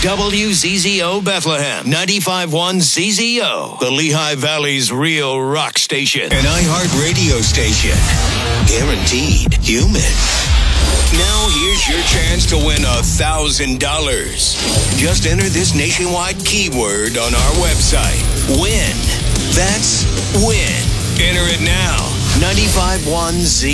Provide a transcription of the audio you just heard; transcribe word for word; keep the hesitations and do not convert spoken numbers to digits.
W Z Z O Bethlehem, ninety-five point one Z Z O, the Lehigh Valley's real rock station. An iHeart radio station. Guaranteed human. Now here's your chance to win a thousand dollars. Just enter this nationwide keyword on our website. Win. That's win. Enter it now. ninety-five point one Z